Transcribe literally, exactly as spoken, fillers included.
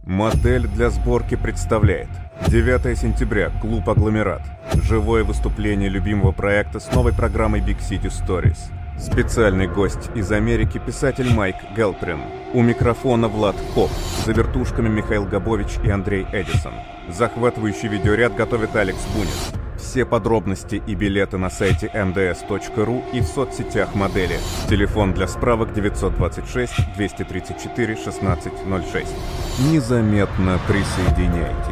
Модель для сборки представляет девятое сентября, клуб «Агломерат». Живое выступление любимого проекта с новой программой Big City Stories. Специальный гость из Америки – писатель Майк Гэлприн. У микрофона Влад Поп. За вертушками Михаил Габович и Андрей Эдисон. Захватывающий видеоряд готовит Алекс Бунис. Все подробности и билеты на сайте эм дэ эс точка ру и в соцсетях модели. Телефон для справок девятьсот двадцать шесть двести тридцать четыре шестнадцать ноль шесть. Незаметно присоединяйтесь.